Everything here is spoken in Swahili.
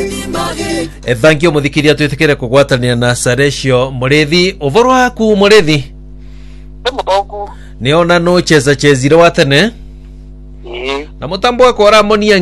Thank you muthikiria twithikire kugwatania na Saresho Murethi. Uvoro waku Murethi? Mutongu. Niona no cheza chezire watene. Na mutambo wako aramonia